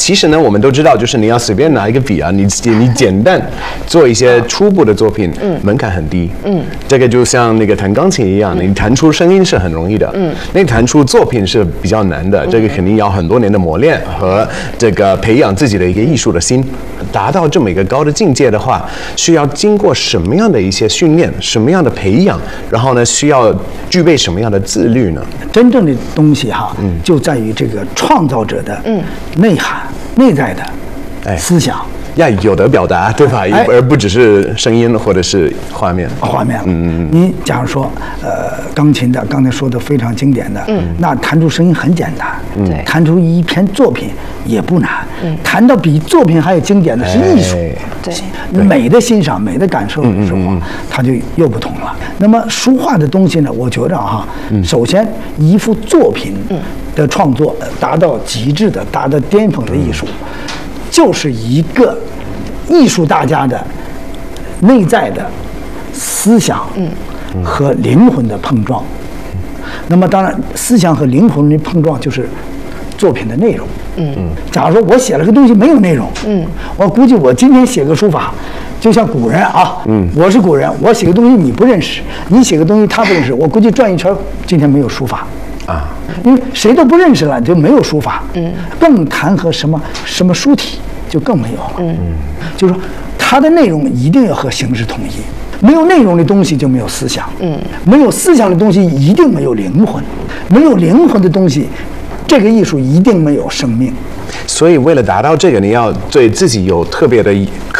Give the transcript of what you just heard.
其实呢，我们都知道，就是你要随便拿一个笔啊，你简单做一些初步的作品，门槛很低。这个就像那个弹钢琴一样，你弹出声音是很容易的，那弹出作品是比较难的。这个肯定要很多年的磨练和这个培养自己的一个艺术的心。达到这么一个高的境界的话，需要经过什么样的一些训练，什么样的培养，然后呢，需要具备什么样的自律呢？ 真正的东西哈，就在于这个创造者的内涵、内在的思想。 要有的表达，对吧？而不只是声音或者是画面。你假如说，钢琴的刚才说的非常经典的，那弹出声音很简单，弹出一篇作品也不难，弹到比作品还有经典的是艺术，美的欣赏、美的感受的时候，它就又不同了。那么书画的东西呢，我觉着哈，首先一幅作品的创作达到极致的、达到巅峰的艺术。就是一个艺术大家的内在的思想和灵魂的碰撞。那么当然，思想和灵魂的碰撞就是作品的内容。假如说我写了个东西没有内容，我估计我今天写个书法，就像古人啊，我是古人，我写个东西你不认识，你写个东西他不认识，我估计转一圈今天没有书法。因为谁都不认识了，就没有书法，更谈和什么书体就更没有了。就是说，它的内容一定要和形式统一，没有内容的东西就没有思想，没有思想的东西一定没有灵魂，没有灵魂的东西，这个艺术一定没有生命。 所以，为了达到这个，你要对自己有特别的